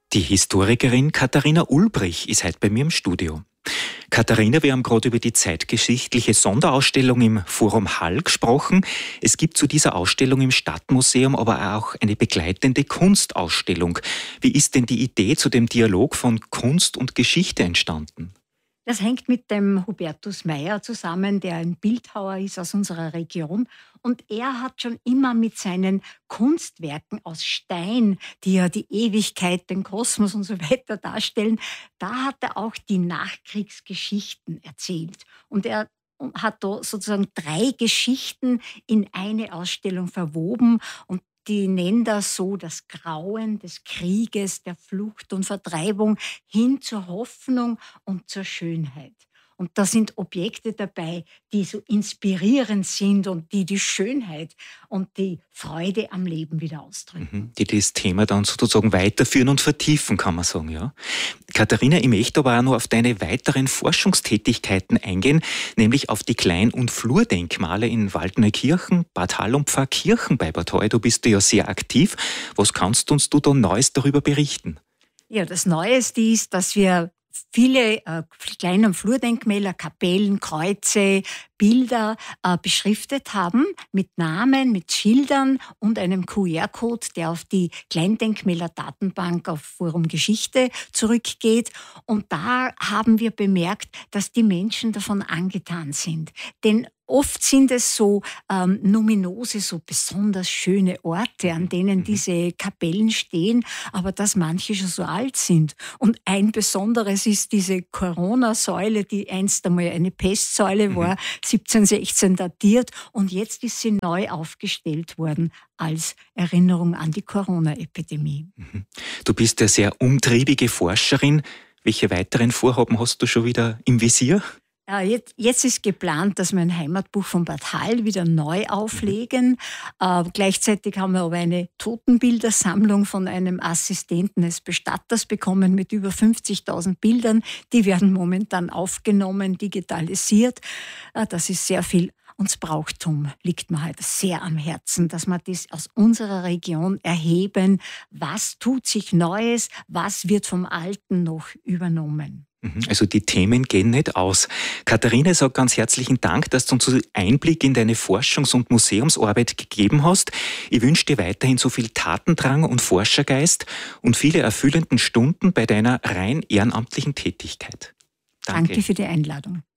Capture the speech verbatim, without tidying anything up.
Die Historikerin Katharina Ulbrich ist heute bei mir im Studio. Katharina, wir haben gerade über die zeitgeschichtliche Sonderausstellung im Forum Hall gesprochen. Es gibt zu dieser Ausstellung im Stadtmuseum aber auch eine begleitende Kunstausstellung. Wie ist denn die Idee zu dem Dialog von Kunst und Geschichte entstanden? Das hängt mit dem Hubertus Meyer zusammen, der ein Bildhauer ist aus unserer Region. Und er hat schon immer mit seinen Kunstwerken aus Stein, die ja die Ewigkeit, den Kosmos und so weiter darstellen, da hat er auch die Nachkriegsgeschichten erzählt. Und er hat da sozusagen drei Geschichten in eine Ausstellung verwoben. Und die nennen das so das Grauen des Krieges, der Flucht und Vertreibung hin zur Hoffnung und zur Schönheit. Und da sind Objekte dabei, die so inspirierend sind und die die Schönheit und die Freude am Leben wieder ausdrücken. Mhm, die das Thema dann sozusagen weiterführen und vertiefen, kann man sagen, ja. Katharina, ich möchte aber auch noch auf deine weiteren Forschungstätigkeiten eingehen, nämlich auf die Klein- und Flurdenkmale in Waldneukirchen, Bad Hall und Pfarrkirchen bei Bad Hall. Du bist ja sehr aktiv. Was kannst uns du da Neues darüber berichten? Ja, das Neueste ist, dass wir viele äh, Klein- und Flurdenkmäler, Kapellen, Kreuze, Bilder äh, beschriftet haben mit Namen, mit Schildern und einem Q R-Code, der auf die Kleindenkmäler-Datenbank auf Forum Geschichte zurückgeht. Und da haben wir bemerkt, dass die Menschen davon angetan sind. Denn oft sind es so ähm, numinose, so besonders schöne Orte, an denen diese Kapellen stehen, aber dass manche schon so alt sind. Und ein besonderes ist diese Corona-Säule, die einst einmal eine Pestsäule war, siebzehnhundertsechzehn datiert, und jetzt ist sie neu aufgestellt worden als Erinnerung an die Corona-Epidemie. Du bist eine sehr umtriebige Forscherin. Welche weiteren Vorhaben hast du schon wieder im Visier? Ja, jetzt, jetzt ist geplant, dass wir ein Heimatbuch von Bad Hall wieder neu auflegen. Äh, gleichzeitig haben wir aber eine Totenbildersammlung von einem Assistenten des Bestatters bekommen mit über fünfzigtausend Bildern. Die werden momentan aufgenommen, digitalisiert. Äh, das ist sehr viel. Uns Brauchtum liegt mir halt sehr am Herzen, dass wir das aus unserer Region erheben. Was tut sich Neues? Was wird vom Alten noch übernommen? Also die Themen gehen nicht aus. Katharina, sag ganz herzlichen Dank, dass du uns Einblick in deine Forschungs- und Museumsarbeit gegeben hast. Ich wünsche dir weiterhin so viel Tatendrang und Forschergeist und viele erfüllenden Stunden bei deiner rein ehrenamtlichen Tätigkeit. Danke, Danke für die Einladung.